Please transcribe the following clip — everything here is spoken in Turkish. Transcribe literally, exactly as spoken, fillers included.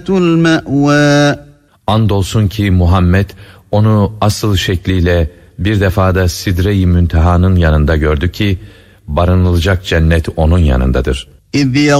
الْمَأْوَى. Andolsun ki Muhammed onu asıl şekliyle bir defada Sidre-i Münteha'nın yanında gördü ki barınılacak cennet onun yanındadır. اِذْ